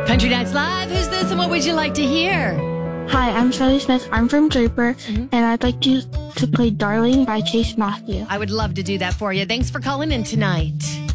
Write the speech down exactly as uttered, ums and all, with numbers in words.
Country Nights Live, who's this and what would you like to hear? Hi, I'm Shelly Smith. I'm from Draper, mm-hmm. and I'd like you to play Darling by Chase Matthew. I would love to do that for you. Thanks for calling in tonight.